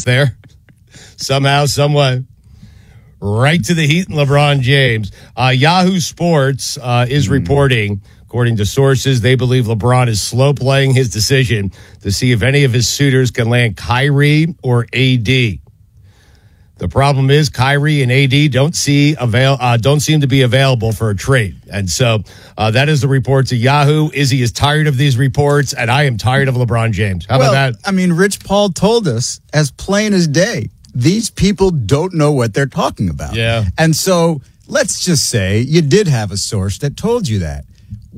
there. Somehow, someway. Right to the Heat and LeBron James. Yahoo Sports is reporting, according to sources, they believe LeBron is slow playing his decision to see if any of his suitors can land Kyrie or AD. The problem is Kyrie and AD don't seem to be available for a trade. And so that is the report to Yahoo. Izzy is tired of these reports, and I am tired of LeBron James. How about that? I mean, Rich Paul told us as plain as day, these people don't know what they're talking about. Yeah. And so let's just say you did have a source that told you that.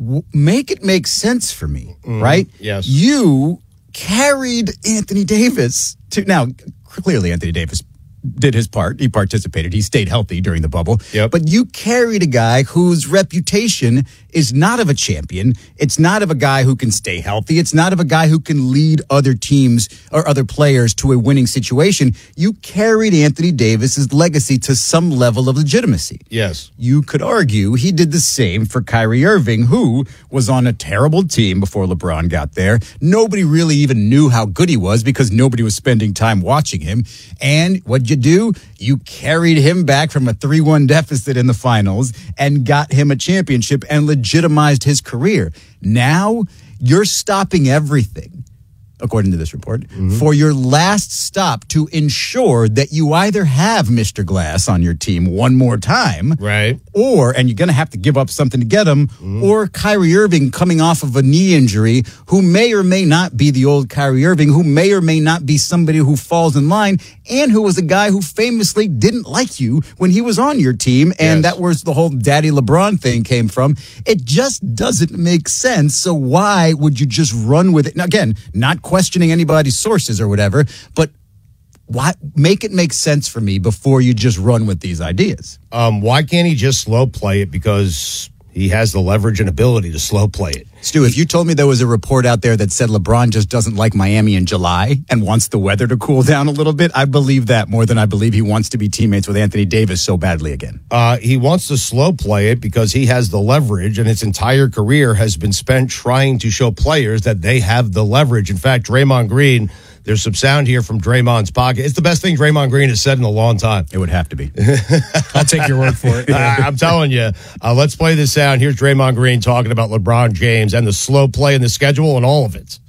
Make it make sense for me, right? Yes. You carried Anthony Davis to, now, clearly Anthony Davis did his part. He participated. He stayed healthy during the bubble. Yep. But you carried a guy whose reputation is not of a champion. It's not of a guy who can stay healthy. It's not of a guy who can lead other teams or other players to a winning situation. You carried Anthony Davis's legacy to some level of legitimacy. Yes. You could argue he did the same for Kyrie Irving, who was on a terrible team before LeBron got there. Nobody really even knew how good he was because nobody was spending time watching him. And what'd you do? You carried him back from a 3-1 deficit in the finals and got him a championship and legitimized his career. Now you're stopping everything, according to this report, for your last stop to ensure that you either have Mr. Glass on your team one more time, Right. or, and you're going to have to give up something to get him, or Kyrie Irving coming off of a knee injury, who may or may not be the old Kyrie Irving, who may or may not be somebody who falls in line, and who was a guy who famously didn't like you when he was on your team, and that was the whole Daddy LeBron thing came from. It just doesn't make sense, so why would you just run with it? Now, again, not questioning anybody's sources or whatever, but why make it make sense for me before you just run with these ideas? Why can't he just slow play it? Because he has the leverage and ability to slow play it. Stu, if you told me there was a report out there that said LeBron just doesn't like Miami in July and wants the weather to cool down a little bit, I believe that more than I believe he wants to be teammates with Anthony Davis so badly again. He wants to slow play it because he has the leverage, and his entire career has been spent trying to show players that they have the leverage. In fact, Draymond Green, there's some sound here from Draymond's pocket. It's the best thing Draymond Green has said in a long time. It would have to be. I'll take your word for it. I'm telling you. Let's play this sound. Here's Draymond Green talking about LeBron James and the slow play in the schedule and all of it.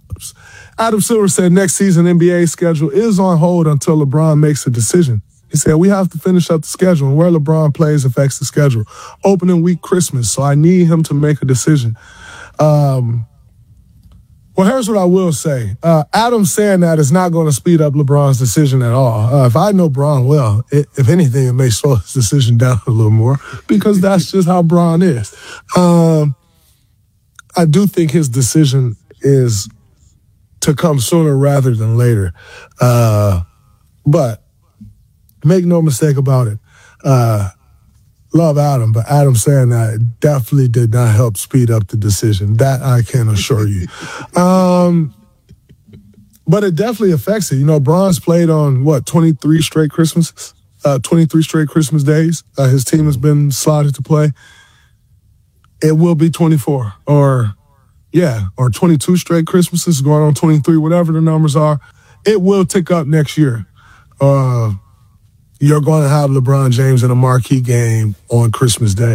Adam Silver said next season NBA schedule is on hold until LeBron makes a decision. He said, we have to finish up the schedule, and where LeBron plays affects the schedule. Opening week Christmas, so I need him to make a decision. Well, here's what I will say. Adam saying that is not going to speed up LeBron's decision at all. If I know Bron well, if anything, it may slow his decision down a little more because that's just how Bron is. I do think his decision is to come sooner rather than later. But make no mistake about it. Love Adam, but Adam saying that definitely did not help speed up the decision. That I can assure you. But it definitely affects it. You know, Bron's played on, 23 straight Christmases? 23 straight Christmas days. His team has been slotted to play. It will be 24 or 22 straight Christmases, going on 23, whatever the numbers are. It will tick up next year. You're going to have LeBron James in a marquee game on Christmas Day.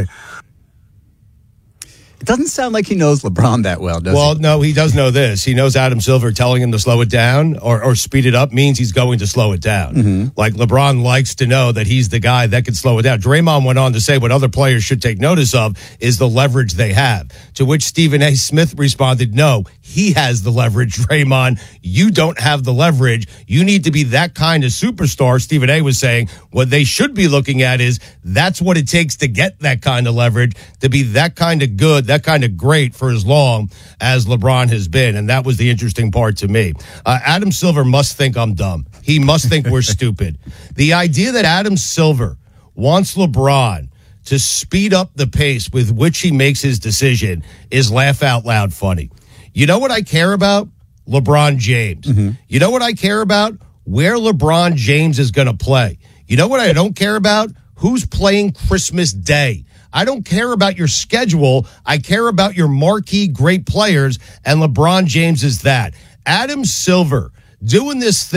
It doesn't sound like he knows LeBron that well, does Well, he? no, he does know this. He knows Adam Silver telling him to slow it down or speed it up means he's going to slow it down. Like LeBron likes to know that he's the guy that can slow it down. Draymond went on to say what other players should take notice of is the leverage they have, to which Stephen A. Smith responded, no, he has the leverage, Draymond. You don't have the leverage. You need to be that kind of superstar. Stephen A. was saying what they should be looking at is that's what it takes to get that kind of leverage, to be that kind of good, that kind of great for as long as LeBron has been. And that was the interesting part to me. Adam Silver must think I'm dumb. He must think we're stupid. The idea that Adam Silver wants LeBron to speed up the pace with which he makes his decision is laugh out loud funny. You know what I care about? LeBron James. You know what I care about? Where LeBron James is going to play. You know what I don't care about? Who's playing Christmas Day. I don't care about your schedule. I care about your marquee great players, and LeBron James is that. Adam Silver doing this thing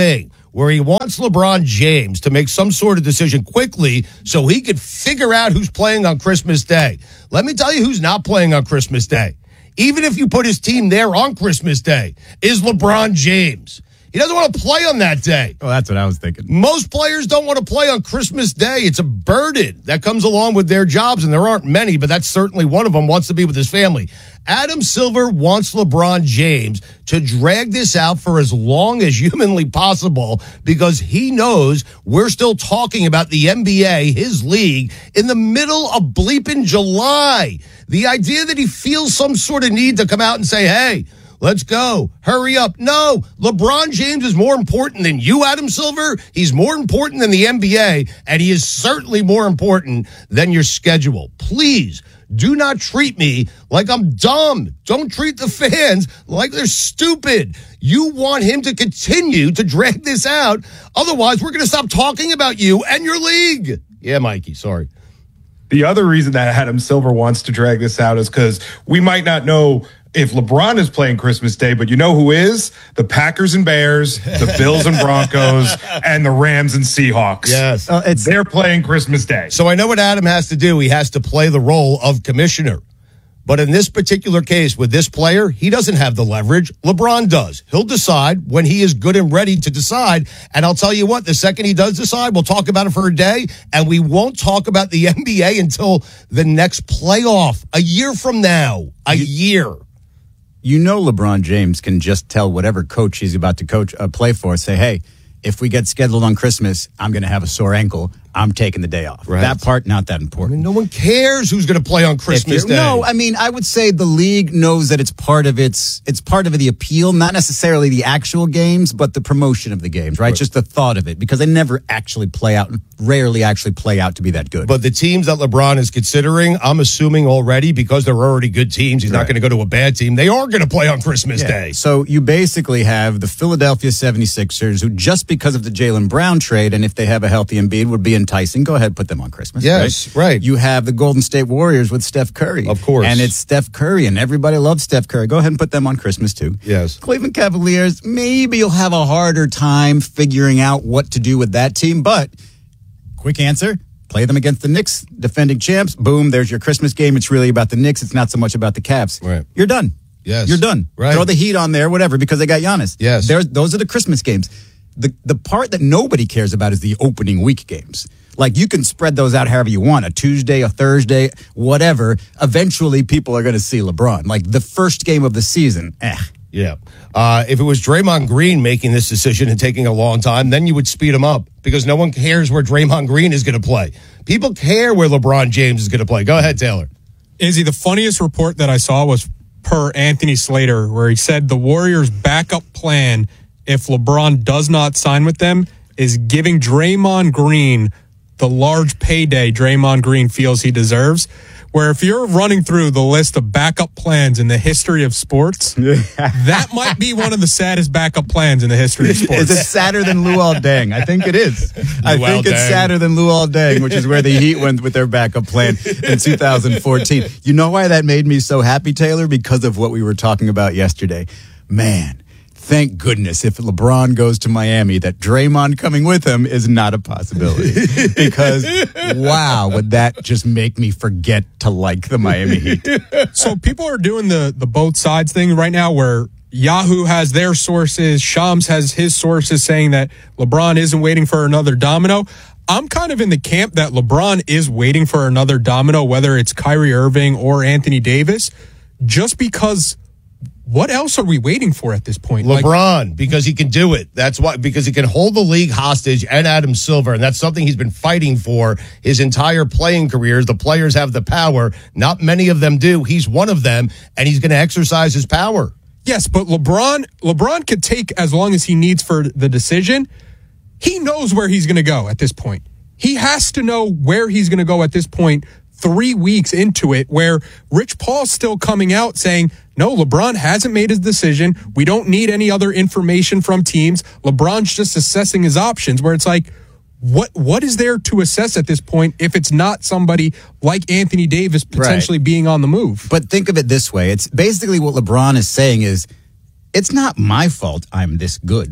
where he wants LeBron James to make some sort of decision quickly so he could figure out who's playing on Christmas Day. Let me tell you who's not playing on Christmas Day. Even if you put his team there on Christmas Day, is LeBron James. He doesn't want to play on that day. Oh, that's what I was thinking. Most players don't want to play on Christmas Day. It's a burden that comes along with their jobs, and there aren't many, but that's certainly one of them, wants to be with his family. Adam Silver wants LeBron James to drag this out for as long as humanly possible because he knows we're still talking about the NBA, his league, in the middle of bleeping July. The idea that he feels some sort of need to come out and say, hey, let's go. Hurry up. No, LeBron James is more important than you, Adam Silver. He's more important than the NBA, and he is certainly more important than your schedule. Please do not treat me like I'm dumb. Don't treat the fans like they're stupid. You want him to continue to drag this out. Otherwise, we're going to stop talking about you and your league. Yeah, Mikey, sorry. The other reason that Adam Silver wants to drag this out is because we might not know if LeBron is playing Christmas Day, but you know who is? The Packers and Bears, the Bills and Broncos, and the Rams and Seahawks. Yes. They're playing Christmas Day. So I know what Adam has to do. He has to play the role of commissioner. But in this particular case with this player, he doesn't have the leverage. LeBron does. He'll decide when he is good and ready to decide. And I'll tell you what, the second he does decide, we'll talk about it for a day, and we won't talk about the NBA until the next playoff, a year from now, a year. You know LeBron James can just tell whatever coach he's about to play for, say, hey, if we get scheduled on Christmas, I'm going to have a sore ankle. I'm taking the day off. Right. That part, not that important. I mean, no one cares who's going to play on Christmas Day. No, I mean, I would say the league knows that it's part of the appeal, not necessarily the actual games, but the promotion of the games, right? Just the thought of it, because they never actually rarely actually play out to be that good. But the teams that LeBron is considering, I'm assuming already, because they're already good teams, he's not going to go to a bad team. They are going to play on Christmas Day. So you basically have the Philadelphia 76ers, who just because of the Jaylen Brown trade, and if they have a healthy Embiid, would be enticing. Go ahead, put them on Christmas. Yes, right. You have the Golden State Warriors with Steph Curry. Of course. And it's Steph Curry, and everybody loves Steph Curry. Go ahead and put them on Christmas, too. Yes. Cleveland Cavaliers, maybe you'll have a harder time figuring out what to do with that team, but quick answer, play them against the Knicks, defending champs. Boom, there's your Christmas game. It's really about the Knicks. It's not so much about the Cavs. Right. You're done. Yes. You're done. Right. Throw the Heat on there, whatever, because they got Giannis. Yes. Those are the Christmas games. The part that nobody cares about is the opening week games. Like, you can spread those out however you want, a Tuesday, a Thursday, whatever. Eventually, people are going to see LeBron. Like, the first game of the season, Yeah. If it was Draymond Green making this decision and taking a long time, then you would speed him up because no one cares where Draymond Green is going to play. People care where LeBron James is going to play. Go ahead, Taylor. Izzy, the funniest report that I saw was per Anthony Slater, where he said the Warriors' backup plan, if LeBron does not sign with them, is giving Draymond Green the large payday Draymond Green feels he deserves. Where if you're running through the list of backup plans in the history of sports, that might be one of the saddest backup plans in the history of sports. Is it sadder than Luol Deng? I think it is. I think it's sadder than Luol Deng, which is where the Heat went with their backup plan in 2014. You know why that made me so happy, Taylor? Because of what we were talking about yesterday. Man, thank goodness if LeBron goes to Miami that Draymond coming with him is not a possibility. Because, wow, would that just make me forget to like the Miami Heat. So people are doing the both sides thing right now where Yahoo has their sources, Shams has his sources saying that LeBron isn't waiting for another domino. I'm kind of in the camp that LeBron is waiting for another domino, whether it's Kyrie Irving or Anthony Davis, just because what else are we waiting for at this point? LeBron, because he can do it. That's why, because he can hold the league hostage and Adam Silver, and that's something he's been fighting for his entire playing career. The players have the power. Not many of them do. He's one of them, and he's going to exercise his power. Yes, but LeBron could take as long as he needs for the decision. He knows where he's going to go at this point. He has to know where he's going to go at this point 3 weeks into it, where Rich Paul's still coming out saying, no, LeBron hasn't made his decision. We don't need any other information from teams. LeBron's just assessing his options, where it's like, what is there to assess at this point if it's not somebody like Anthony Davis potentially being on the move? But think of it this way. It's basically what LeBron is saying is, it's not my fault I'm this good.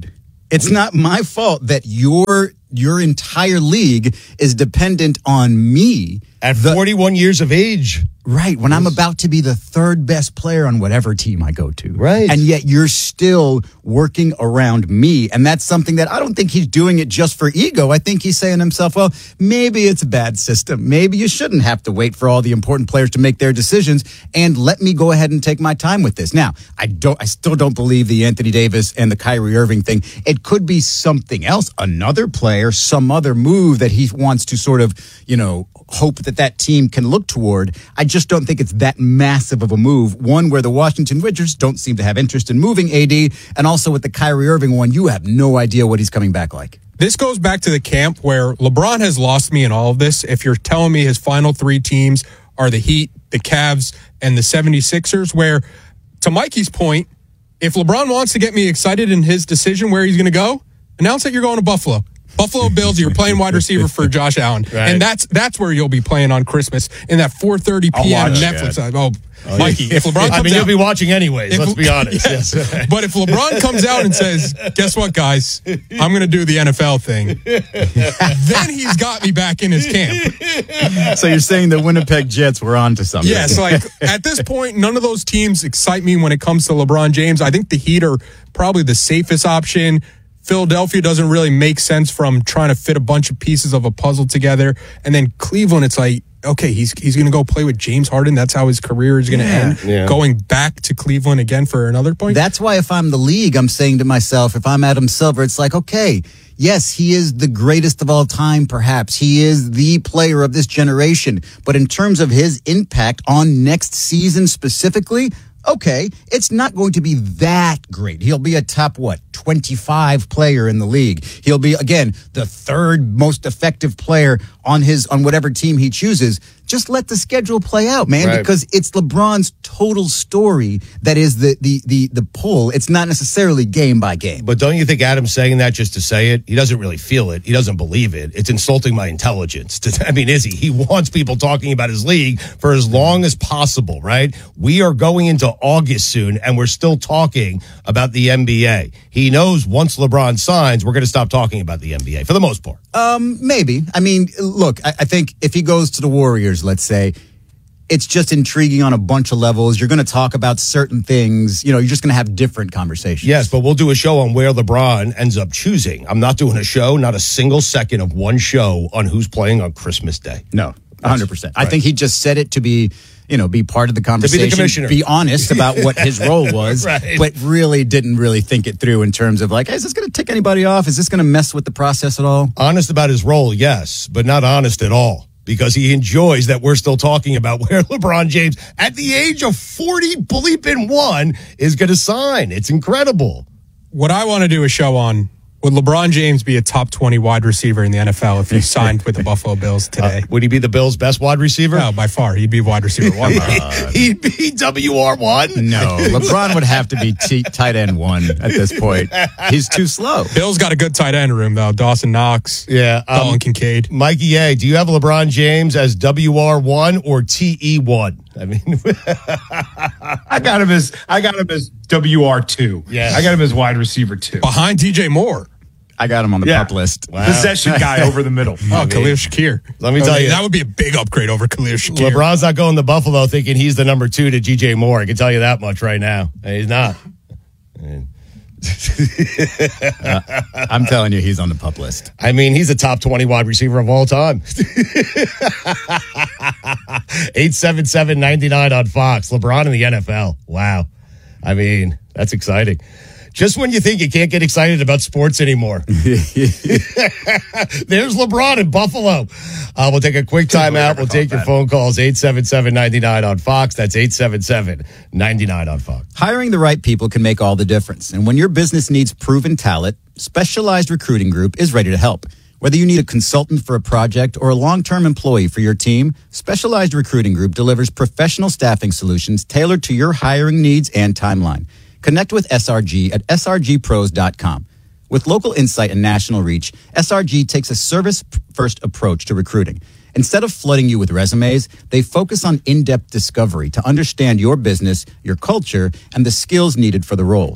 It's not my fault that your entire league is dependent on me. At 41 years of age. Right, when I'm about to be the third best player on whatever team I go to. Right. And yet you're still working around me. And that's something that I don't think he's doing it just for ego. I think he's saying to himself, well, maybe it's a bad system. Maybe you shouldn't have to wait for all the important players to make their decisions, and let me go ahead and take my time with this. Now, I still don't believe the Anthony Davis and the Kyrie Irving thing. It could be something else, another player, some other move that he wants to sort of, hope that team can look toward. I just don't think it's that massive of a move. One where the Washington Wizards don't seem to have interest in moving AD, and also with the Kyrie Irving one, you have no idea what he's coming back like. This goes back to the camp where LeBron has lost me in all of this. If you're telling me his final three teams are the Heat, the Cavs, and the 76ers, where, to Mikey's point, if LeBron wants to get me excited in his decision where he's going to go, announce that you're going to Buffalo. Buffalo Bills, you're playing wide receiver for Josh Allen. Right. And that's where you'll be playing on Christmas in that 4:30 p.m. Netflix. Mikey, if LeBron comes you'll out, be watching anyways, let's be honest. Yes. Yes. But if LeBron comes out and says, guess what, guys? I'm going to do the NFL thing. Then he's got me back in his camp. So you're saying the Winnipeg Jets were on to something? Yes, like at this point, none of those teams excite me when it comes to LeBron James. I think the Heat are probably the safest option. Philadelphia doesn't really make sense from trying to fit a bunch of pieces of a puzzle together. And then Cleveland, it's like, okay, he's going to go play with James Harden. That's how his career is going to end. Yeah. Going back to Cleveland again for another point. That's why if I'm the league, I'm saying to myself, if I'm Adam Silver, it's like, okay, yes, he is the greatest of all time, perhaps. He is the player of this generation. But in terms of his impact on next season specifically, okay, it's not going to be that great. He'll be a top, 25 player in the league. He'll be, again, the third most effective player on whatever team he chooses. Just let the schedule play out, man, Right. because it's LeBron's total story that is the pull. It's not necessarily game by game. But don't you think Adam's saying that just to say it? He doesn't really feel it. He doesn't believe it. It's insulting my intelligence. Is he? He wants people talking about his league for as long as possible, right? We are going into August soon, and we're still talking about the NBA. He knows once LeBron signs, we're going to stop talking about the NBA for the most part. Maybe. I mean, look, I think if he goes to the Warriors, let's say, it's just intriguing on a bunch of levels. You're going to talk about certain things. You're just going to have different conversations. Yes, but we'll do a show on where LeBron ends up choosing. I'm not doing a show, not a single second of one show on who's playing on Christmas Day. No, 100%. I think he just said it to be part of the conversation. To be the commissioner. Be honest about what his role was, Right. but really didn't really think it through in terms of like, hey, is this going to tick anybody off? Is this going to mess with the process at all? Honest about his role, yes, but not honest at all. Because he enjoys that we're still talking about where LeBron James, at the age of 41, is going to sign. It's incredible. What I want to do a show on, would LeBron James be a top 20 wide receiver in the NFL if he signed with the Buffalo Bills today? Would he be the Bills' best wide receiver? No, by far. He'd be wide receiver one. He'd be WR1? No, LeBron would have to be tight end one at this point. He's too slow. Bill's got a good tight end room, though. Dawson Knox. Yeah. Dalton Kincaid. Mikey A., do you have LeBron James as WR1 or TE1? I mean, I got him as WR2. Yeah. I got him as wide receiver 2. Behind DJ Moore. I got him on the pup list. Possession guy over the middle. Oh, Khalil Shakir. Let me tell you. That would be a big upgrade over Khalil Shakir. LeBron's not going to Buffalo thinking he's the number 2 to DJ Moore. I can tell you that much right now. He's not. I'm telling you, he's on the pup list. I mean, he's a top 20 wide receiver of all time. 877-99 on Fox. LeBron in the NFL. Wow. I mean, that's exciting. Just when you think you can't get excited about sports anymore. There's LeBron in Buffalo. We'll take a quick time out. We'll take your phone calls. 877-99 on Fox. That's 877-99 on Fox. Hiring the right people can make all the difference. And when your business needs proven talent, Specialized Recruiting Group is ready to help. Whether you need a consultant for a project or a long-term employee for your team, Specialized Recruiting Group delivers professional staffing solutions tailored to your hiring needs and timeline. Connect with SRG at srgpros.com. With local insight and national reach, SRG takes a service-first approach to recruiting. Instead of flooding you with resumes, they focus on in-depth discovery to understand your business, your culture, and the skills needed for the role.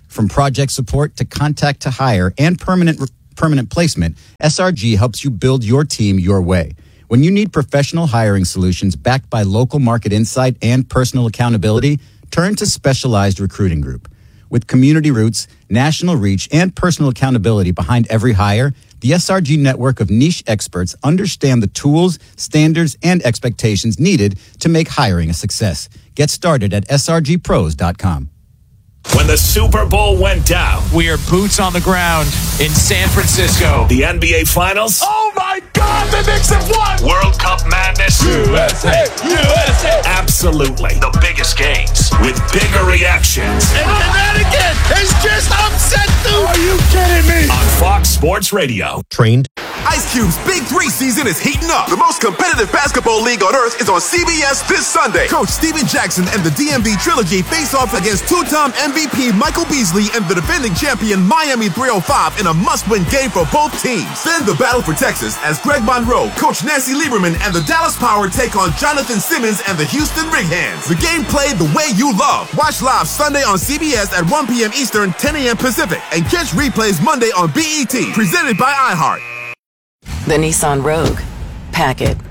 From project support to contact to hire and permanent placement, SRG helps you build your team your way. When you need professional hiring solutions backed by local market insight and personal accountability, turn to Specialized Recruiting Group. With community roots, national reach, and personal accountability behind every hire, the SRG network of niche experts understand the tools, standards, and expectations needed to make hiring a success. Get started at srgpros.com. When the Super Bowl went down, we are boots on the ground in San Francisco. The NBA Finals. Oh my God, the Knicks have won! World Cup madness. USA! USA! Absolutely. The biggest games with bigger reactions. And Connecticut is just upset, dude! Are you kidding me? On Fox Sports Radio. Trained. Ice Cube's Big 3 season is heating up. The most competitive basketball league on earth is on CBS this Sunday. Coach Steven Jackson and the DMV Trilogy face off against two-time MVP Michael Beasley and the defending champion Miami 305 in a must-win game for both teams. Then the battle for Texas as Greg Monroe, Coach Nancy Lieberman, and the Dallas Power take on Jonathan Simmons and the Houston Rig Hands. The game played the way you love. Watch live Sunday on CBS at 1 p.m. Eastern, 10 a.m. Pacific, and catch replays Monday on BET, presented by iHeart. The Nissan Rogue. Pack it.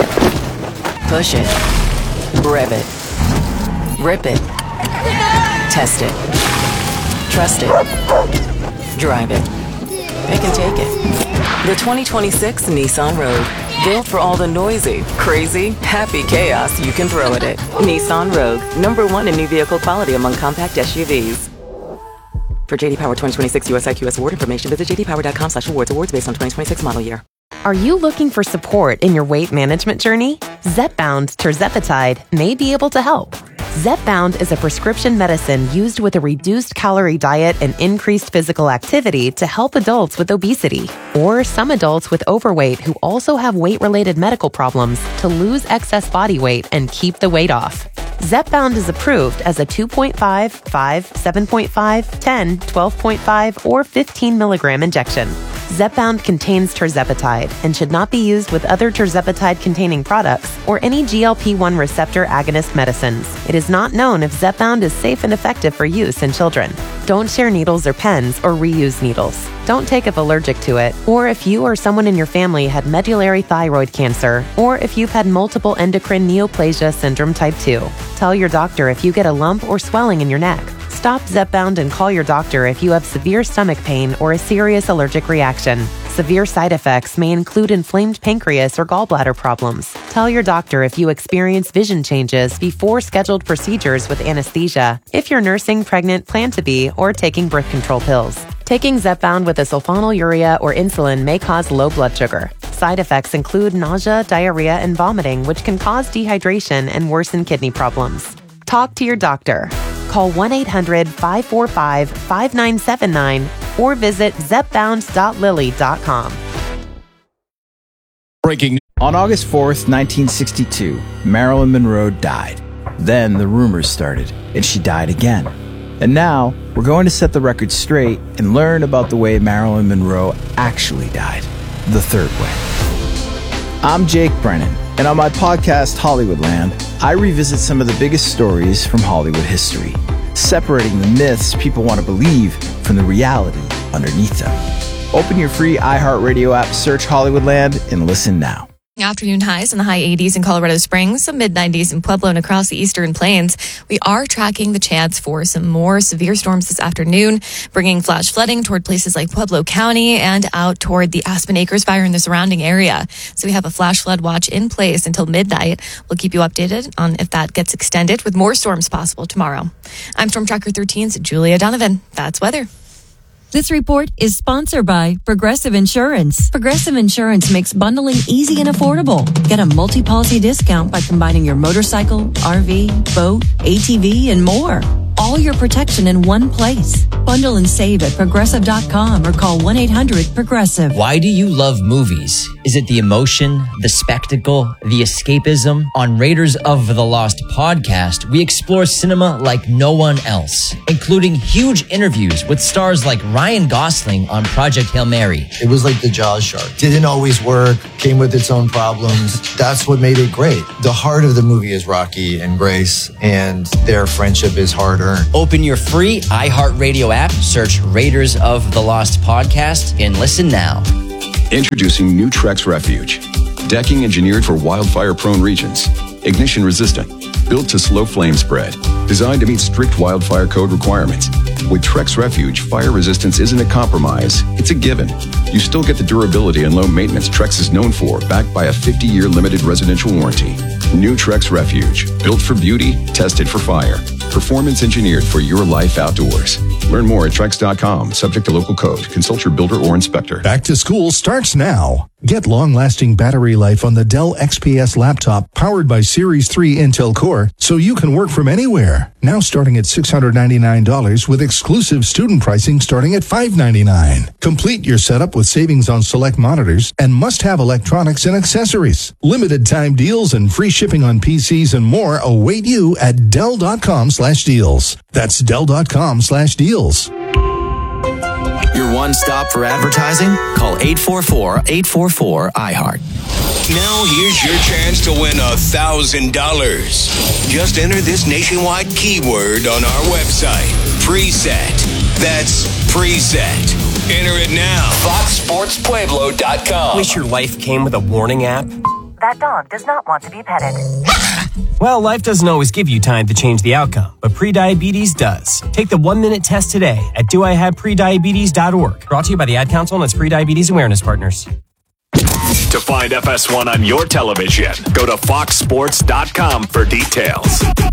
Push it. Rev it. Rip it. Test it. Trust it. Drive it. Pick and take it. The 2026 Nissan Rogue. Built for all the noisy, crazy, happy chaos you can throw at it. Nissan Rogue. #1 in new vehicle quality among compact SUVs. For JD Power 2026 US IQS award information, visit jdpower.com/awards. Awards based on 2026 model year. Are you looking for support in your weight management journey? Zepbound tirzepatide may be able to help. Zepbound is a prescription medicine used with a reduced calorie diet and increased physical activity to help adults with obesity or some adults with overweight who also have weight-related medical problems to lose excess body weight and keep the weight off. Zepbound is approved as a 2.5, 5, 7.5, 10, 12.5, or 15 milligram injection. Zepbound contains tirzepatide and should not be used with other tirzepatide-containing products or any GLP-1 receptor agonist medicines. It is not known if Zepbound is safe and effective for use in children. Don't share needles or pens or reuse needles. Don't take if allergic to it, or if you or someone in your family had medullary thyroid cancer, or if you've had multiple endocrine neoplasia syndrome type 2. Tell your doctor if you get a lump or swelling in your neck. Stop Zepbound and call your doctor if you have severe stomach pain or a serious allergic reaction. Severe side effects may include inflamed pancreas or gallbladder problems. Tell your doctor if you experience vision changes before scheduled procedures with anesthesia, if you're nursing, pregnant, plan to be, or taking birth control pills. Taking Zepbound with a sulfonylurea or insulin may cause low blood sugar. Side effects include nausea, diarrhea, and vomiting, which can cause dehydration and worsen kidney problems. Talk to your doctor. Call 1-800-545-5979 or visit zepbound.lilly.com. Breaking. On August 4th, 1962, Marilyn Monroe died. Then the rumors started, and she died again. And now, we're going to set the record straight and learn about the way Marilyn Monroe actually died. The third way. I'm Jake Brennan, and on my podcast, Hollywoodland, I revisit some of the biggest stories from Hollywood history, separating the myths people want to believe from the reality underneath them. Open your free iHeartRadio app, search Hollywoodland, and listen now. Afternoon highs in the high 80s in Colorado Springs, some mid-90s in Pueblo and across the eastern plains. We are tracking the chance for some more severe storms this afternoon, bringing flash flooding toward places like Pueblo County and out toward the Aspen Acres fire in the surrounding area. So we have a flash flood watch in place until midnight. We'll keep you updated on if that gets extended with more storms possible tomorrow. I'm Storm Tracker 13's Julia Donovan. That's weather. This report is sponsored by Progressive Insurance. Progressive Insurance makes bundling easy and affordable. Get a multi-policy discount by combining your motorcycle, RV, boat, ATV, and more. All your protection in one place. Bundle and save at Progressive.com or call 1-800-PROGRESSIVE. Why do you love movies? Is it the emotion, the spectacle, the escapism? On Raiders of the Lost podcast, we explore cinema like no one else, including huge interviews with stars like Ryan Gosling on Project Hail Mary. It was like the Jaws shark. Didn't always work, came with its own problems. That's what made it great. The heart of the movie is Rocky and Grace, and their friendship is harder. earn. Open your free iHeartRadio app, search Raiders of the Lost Podcast, and listen now. Introducing new Trex Refuge. Decking engineered for wildfire-prone regions. Ignition resistant. Built to slow flame spread. Designed to meet strict wildfire code requirements. With Trex Refuge, fire resistance isn't a compromise, it's a given. You still get the durability and low maintenance Trex is known for, backed by a 50-year limited residential warranty. New Trex Refuge. Built for beauty, tested for fire. Performance engineered for your life outdoors. Learn more at Trex.com, subject to local code. Consult your builder or inspector. Back to school starts now. Get long-lasting battery life on the Dell XPS laptop powered by Series 3 Intel Core so you can work from anywhere. Now starting at $699 with exclusive student pricing starting at $599. Complete your setup with savings on select monitors and must-have electronics and accessories. Limited time deals and free shipping on PCs and more await you at Dell.com/deals. That's Dell.com/deals. Your one stop for advertising? Call 844-844-iHeart. Now here's your chance to win $1,000. Just enter this nationwide keyword on our website. Preset. That's preset. Enter it now. FoxSportsPueblo.com. Wish your life came with a warning app? That dog does not want to be petted. Well, life doesn't always give you time to change the outcome, but prediabetes does. Take the 1-minute test today at doihaveprediabetes.org. Brought to you by the Ad Council and its Prediabetes Awareness Partners. To find FS1 on your television, go to foxsports.com for details.